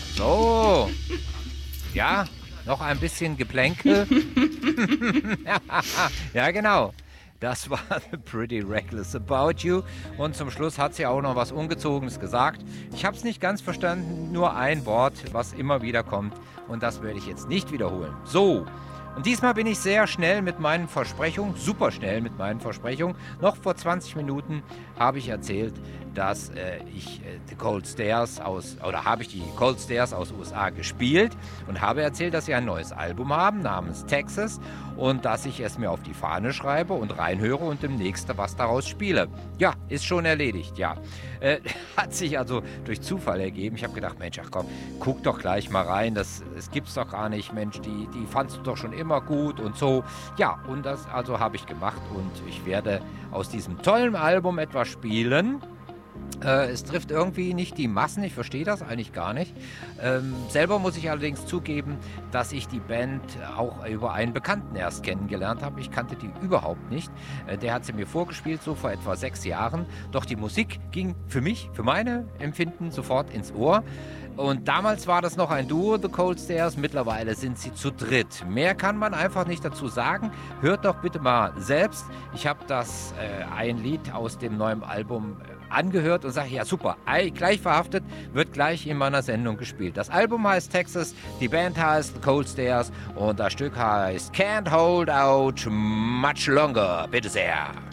So, ja, noch ein bisschen Geplänkel. Ja, genau. Das war The Pretty Reckless About You. Und zum Schluss hat sie auch noch was Ungezogenes gesagt. Ich habe es nicht ganz verstanden, nur ein Wort, was immer wieder kommt. Und das werde ich jetzt nicht wiederholen. So, und diesmal bin ich sehr schnell mit meinen Versprechungen, super schnell mit meinen Versprechungen. Noch vor 20 Minuten habe ich erzählt, dass ich die Cold Stairs habe ich die Cold Stairs aus USA gespielt und habe erzählt, dass sie ein neues Album haben namens Texas und dass ich es mir auf die Fahne schreibe und reinhöre und demnächst was daraus spiele. Ja, ist schon erledigt, ja. Hat sich also durch Zufall ergeben. Ich habe gedacht, Mensch, ach komm, guck doch gleich mal rein, das gibt's doch gar nicht, Mensch, die fandst du doch schon immer gut und so. Ja, und das also habe ich gemacht und ich werde aus diesem tollen Album etwas spielen. Es trifft irgendwie nicht die Massen, ich verstehe das eigentlich gar nicht. Selber muss ich allerdings zugeben, dass ich die Band auch über einen Bekannten erst kennengelernt habe. Ich kannte die überhaupt nicht. Der hat sie mir vorgespielt, so vor etwa 6 Jahren. Doch die Musik ging für mich, für meine Empfinden, sofort ins Ohr. Und damals war das noch ein Duo, The Cold Stairs. Mittlerweile sind sie zu dritt. Mehr kann man einfach nicht dazu sagen. Hört doch bitte mal selbst. Ich habe ein Lied aus dem neuen Album angehört und sage, ja super, gleich verhaftet, wird gleich in meiner Sendung gespielt. Das Album heißt Texas, die Band heißt The Cold Stairs und das Stück heißt Can't Hold Out Much Longer. Bitte sehr.